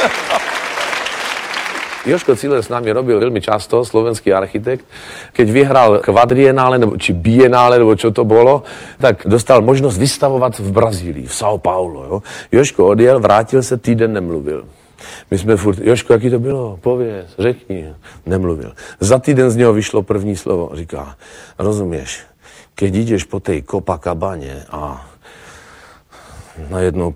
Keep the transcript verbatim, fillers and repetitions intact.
Jožko Ciller s nami robil veľmi často, slovenský architekt. Keď vyhral kvadrienále, nebo, či bienále, nebo čo to bolo, tak dostal možnosť vystavovať v Brazílii, v São Paulo. Jo? Jožko odjel, vrátil se, týden nemluvil. My jsme furt, Jožko, jaký to bylo? Pověz, řekni. Nemluvil. Za týden z něho vyšlo první slovo. Říká, rozumieš, keď ideš po tej Copacabane a najednou